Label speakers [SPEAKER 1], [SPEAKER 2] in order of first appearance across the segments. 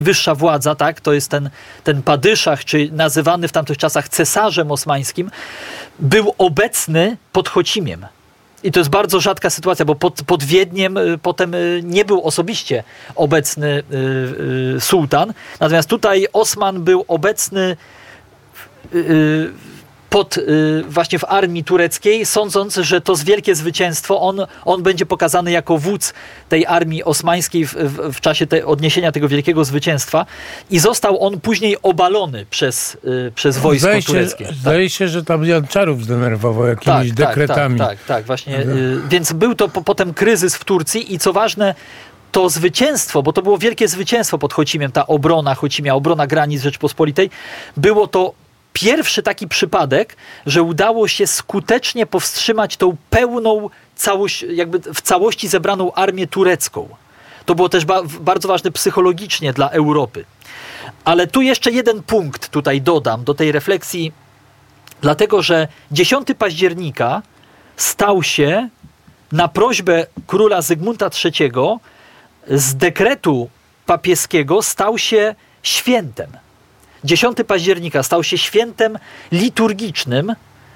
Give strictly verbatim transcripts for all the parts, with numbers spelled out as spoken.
[SPEAKER 1] Wyższa władza, tak, to jest ten, ten padyszach, czy nazywany w tamtych czasach cesarzem osmańskim, był obecny pod Chocimiem. I to jest bardzo rzadka sytuacja, bo pod, pod Wiedniem y, potem y, nie był osobiście obecny y, y, sułtan. Natomiast tutaj Osman był obecny y, y, pod, y, właśnie w armii tureckiej, sądząc, że to jest wielkie zwycięstwo. On, on będzie pokazany jako wódz tej armii osmańskiej w, w, w czasie te, odniesienia tego wielkiego zwycięstwa. I został on później obalony przez, y, przez wojsko
[SPEAKER 2] zdaje
[SPEAKER 1] tureckie.
[SPEAKER 2] Się, zdaje się, że tam Janczarów zdenerwował jakimiś
[SPEAKER 1] tak,
[SPEAKER 2] dekretami.
[SPEAKER 1] Tak, tak, tak, tak właśnie. Y, więc był to po, potem kryzys w Turcji i co ważne, to zwycięstwo, bo to było wielkie zwycięstwo pod Chocimiem, ta obrona Chocimia, obrona granic Rzeczypospolitej, było to pierwszy taki przypadek, że udało się skutecznie powstrzymać tą pełną całość, jakby w całości zebraną armię turecką. To było też ba- bardzo ważne psychologicznie dla Europy. Ale tu jeszcze jeden punkt tutaj dodam do tej refleksji, dlatego że dziesiątego października stał się na prośbę króla Zygmunta trzeciego z dekretu papieskiego stał się świętem. dziesiątego października stał się świętem liturgicznym,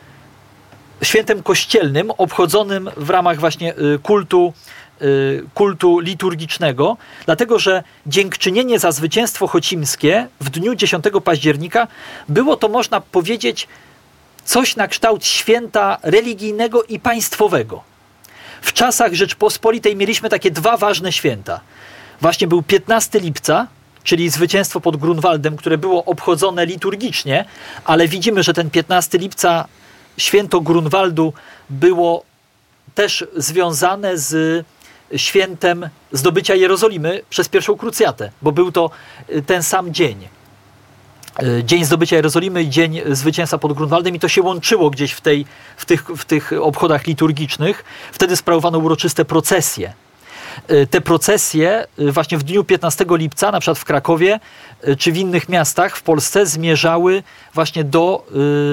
[SPEAKER 1] świętem kościelnym, obchodzonym w ramach właśnie kultu, kultu liturgicznego, dlatego że dziękczynienie za zwycięstwo chocimskie w dniu dziesiątego października było to, można powiedzieć, coś na kształt święta religijnego i państwowego. W czasach Rzeczpospolitej mieliśmy takie dwa ważne święta. Właśnie był piętnastego lipca, czyli zwycięstwo pod Grunwaldem, które było obchodzone liturgicznie, ale widzimy, że ten piętnastego lipca święto Grunwaldu było też związane z świętem zdobycia Jerozolimy przez pierwszą krucjatę, bo był to ten sam dzień. Dzień zdobycia Jerozolimy i dzień zwycięstwa pod Grunwaldem i to się łączyło gdzieś w, tej, w, tych, w tych obchodach liturgicznych. Wtedy sprawowano uroczyste procesje. Te procesje właśnie w dniu piętnastego lipca, na przykład w Krakowie czy w innych miastach w Polsce zmierzały właśnie do,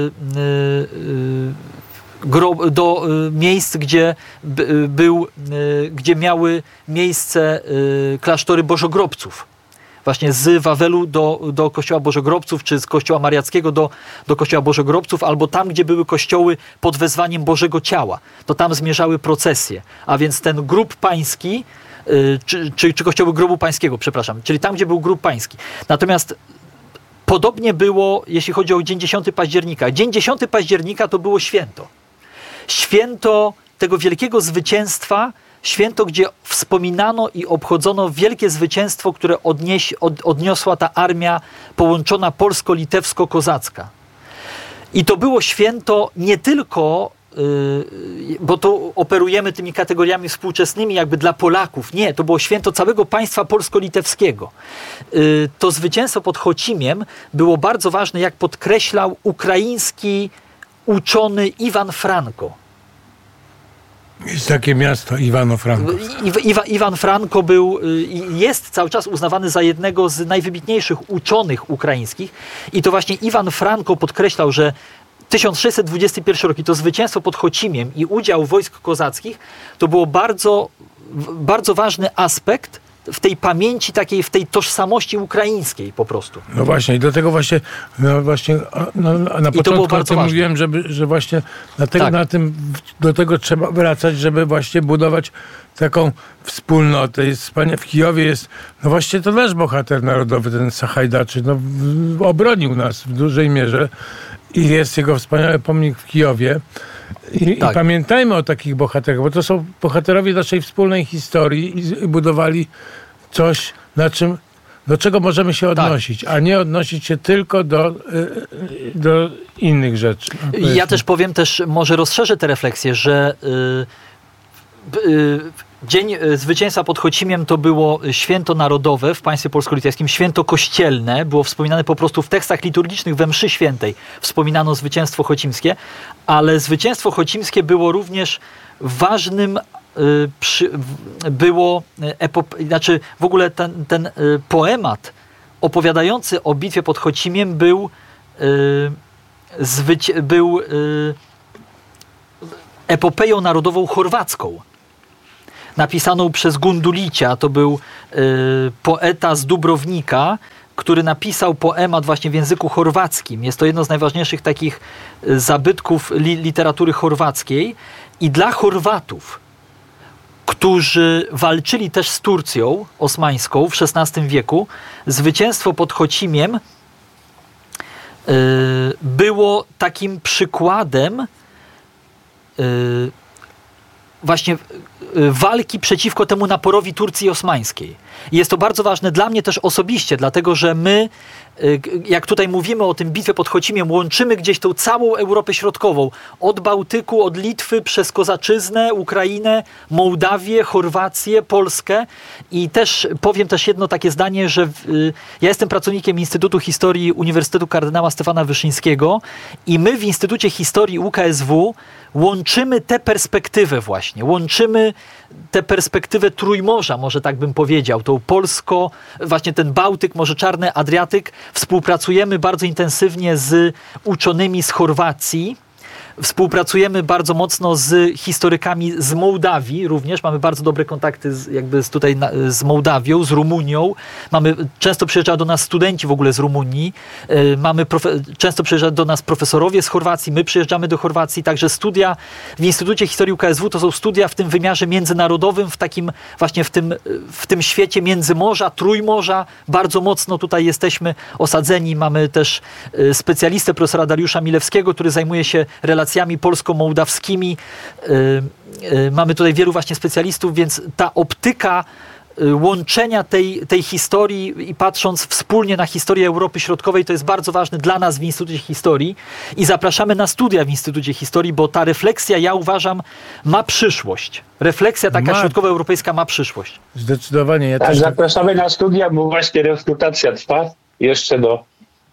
[SPEAKER 1] do miejsc, gdzie, był, gdzie miały miejsce klasztory bożogrobców. Właśnie z Wawelu do, do kościoła bożogrobców, czy z kościoła mariackiego do, do kościoła bożogrobców, albo tam, gdzie były kościoły pod wezwaniem Bożego Ciała. To tam zmierzały procesje. A więc ten grób pański, yy, czy, czy, czy kościoły grobu pańskiego, przepraszam, czyli tam, gdzie był grób pański. Natomiast podobnie było, jeśli chodzi o dzień dziesiątego października. Dzień dziesiątego października to było święto. Święto tego wielkiego zwycięstwa, święto, gdzie wspominano i obchodzono wielkie zwycięstwo, które odnieś, od, odniosła ta armia połączona polsko-litewsko-kozacka. I to było święto nie tylko, yy, bo to operujemy tymi kategoriami współczesnymi jakby dla Polaków. Nie, to było święto całego państwa polsko-litewskiego. Yy, to zwycięstwo pod Chocimiem było bardzo ważne, jak podkreślał ukraiński uczony Iwan Franko.
[SPEAKER 2] Jest takie miasto, Iwano-Franko.
[SPEAKER 1] Iwa, Iwan Franko był i jest cały czas uznawany za jednego z najwybitniejszych uczonych ukraińskich. I to właśnie Iwan Franko podkreślał, że tysiąc sześćset dwudziesty pierwszy rok i to zwycięstwo pod Chocimiem i udział wojsk kozackich to było bardzo, bardzo ważny aspekt w tej pamięci takiej, w tej tożsamości ukraińskiej po prostu.
[SPEAKER 2] No właśnie i do tego właśnie, no właśnie no, na początku o tym mówiłem, żeby, że właśnie na, te, tak. na tym, do tego trzeba wracać, żeby właśnie budować taką wspólnotę. Jest, w Kijowie jest, no właśnie to nasz bohater narodowy, ten Sachajdaczy, no obronił nas w dużej mierze i jest jego wspaniały pomnik w Kijowie. I, tak. I pamiętajmy o takich bohaterach, bo to są bohaterowie naszej wspólnej historii i, i budowali coś, na czym, do czego możemy się odnosić, tak. a nie odnosić się tylko do, do innych rzeczy. No,
[SPEAKER 1] ja też powiem, też może rozszerzę tę refleksję, że yy, yy, Dzień Zwycięstwa pod Chocimiem to było święto narodowe w państwie polsko-litewskim, święto kościelne, było wspominane po prostu w tekstach liturgicznych we mszy świętej. Wspominano zwycięstwo chocimskie, ale zwycięstwo chocimskie było również ważnym, y, przy, było, epop, znaczy w ogóle ten, ten y, poemat opowiadający o bitwie pod Chocimiem był, y, zwyci- był y, epopeją narodową chorwacką. napisaną przez Gundulicia, to był y, poeta z Dubrownika, który napisał poemat właśnie w języku chorwackim. Jest to jedno z najważniejszych takich zabytków li, literatury chorwackiej. I dla Chorwatów, którzy walczyli też z Turcją osmańską w szesnastym wieku, zwycięstwo pod Chocimiem yy, było takim przykładem yy, właśnie walki przeciwko temu naporowi Turcji osmańskiej. I jest to bardzo ważne dla mnie też osobiście, dlatego że my, jak tutaj mówimy o tym bitwie pod Chocimiem, łączymy gdzieś tą całą Europę Środkową. Od Bałtyku, od Litwy, przez Kozaczyznę, Ukrainę, Mołdawię, Chorwację, Polskę. I też powiem też jedno takie zdanie, że w, ja jestem pracownikiem Instytutu Historii Uniwersytetu Kardynała Stefana Wyszyńskiego i my w Instytucie Historii U K S W łączymy tę perspektywę właśnie, łączymy tę perspektywę Trójmorza, może tak bym powiedział, tą polsko, właśnie ten Bałtyk, Morze Czarne, Adriatyk. Współpracujemy bardzo intensywnie z uczonymi z Chorwacji. Współpracujemy bardzo mocno z historykami z Mołdawii również. Mamy bardzo dobre kontakty z, jakby z tutaj na, z Mołdawią, z Rumunią. Mamy, często przyjeżdżają do nas studenci w ogóle z Rumunii. Yy, mamy profe, często przyjeżdżają do nas profesorowie z Chorwacji. My przyjeżdżamy do Chorwacji. Także studia w Instytucie Historii U K S W to są studia w tym wymiarze międzynarodowym, w takim właśnie w tym, w tym świecie Międzymorza, Trójmorza. Bardzo mocno tutaj jesteśmy osadzeni. Mamy też yy, specjalistę profesora Dariusza Milewskiego, który zajmuje się relacjami relacjami polsko-mołdawskimi. Yy, yy, mamy tutaj wielu właśnie specjalistów, więc ta optyka yy, łączenia tej, tej historii i patrząc wspólnie na historię Europy Środkowej, to jest bardzo ważne dla nas w Instytucie Historii i zapraszamy na studia w Instytucie Historii, bo ta refleksja, ja uważam, ma przyszłość. Refleksja taka ma. środkowoeuropejska ma przyszłość.
[SPEAKER 2] Zdecydowanie. Ja
[SPEAKER 3] tak,
[SPEAKER 2] też...
[SPEAKER 3] Zapraszamy na studia, bo właśnie rekrutacja trwa jeszcze do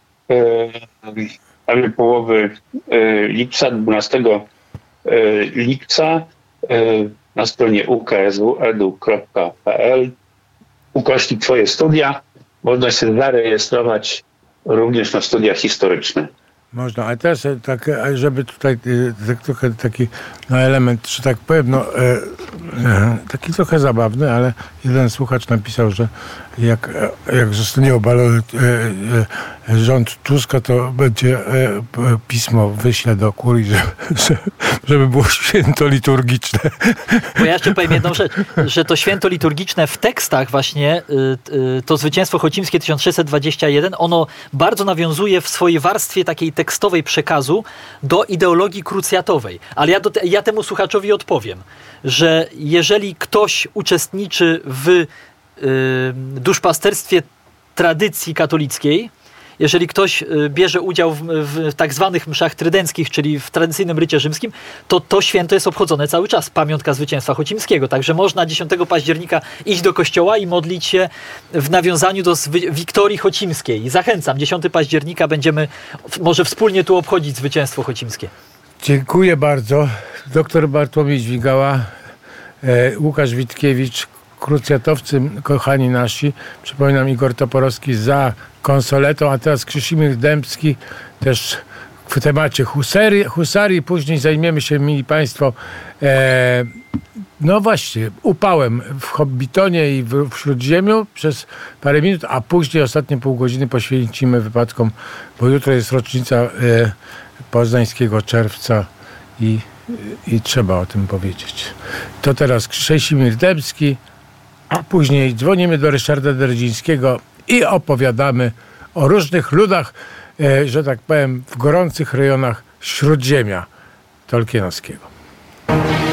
[SPEAKER 3] yy, prawie połowy y, lipca, dwunastego y, lipca y, na stronie u k s w edu kropka p l ukośnik Twoje studia. Można się zarejestrować również na studia historyczne.
[SPEAKER 2] Można, ale też tak, żeby tutaj tak, trochę taki no, element, że tak powiem, no, e, e, taki trochę zabawny, ale jeden słuchacz napisał, że jak, jak zostanie obalony e, e, rząd Tuska, to będzie e, pismo wyśle do kurii, żeby, żeby było święto liturgiczne.
[SPEAKER 1] Bo ja jeszcze powiem jedną rzecz, że to święto liturgiczne w tekstach właśnie, y, y, to zwycięstwo chocimskie tysiąc sześćset dwadzieścia jeden, ono bardzo nawiązuje w swojej warstwie takiej tekstowej przekazu do ideologii krucjatowej. Ale ja, do te, ja temu słuchaczowi odpowiem, że jeżeli ktoś uczestniczy w y, duszpasterstwie tradycji katolickiej, jeżeli ktoś bierze udział w, w tak zwanych mszach trydenckich, czyli w tradycyjnym rycie rzymskim, to to święto jest obchodzone cały czas, pamiątka zwycięstwa chocimskiego. Także można dziesiątego października iść do kościoła i modlić się w nawiązaniu do wiktorii chocimskiej. I zachęcam, dziesiątego października będziemy może wspólnie tu obchodzić zwycięstwo chocimskie.
[SPEAKER 2] Dziękuję bardzo. Doktor Bartłomiej Dźwigała, e, Łukasz Witkiewicz, krucjatowcy kochani nasi. Przypominam, Igor Toporowski za konsoletą, a teraz Krzysimir Dębski też w temacie husarii. husarii. Później zajmiemy się, mili Państwo, e, no właśnie, upałem w Hobbitonie i w, w Śródziemiu przez parę minut, a później ostatnie pół godziny poświęcimy wypadkom, bo jutro jest rocznica e, poznańskiego czerwca i, i trzeba o tym powiedzieć. To teraz Krzysimir Dębski, a później dzwonimy do Ryszarda Derdzińskiego i opowiadamy o różnych ludach, e, że tak powiem, w gorących rejonach Śródziemia Tolkienowskiego.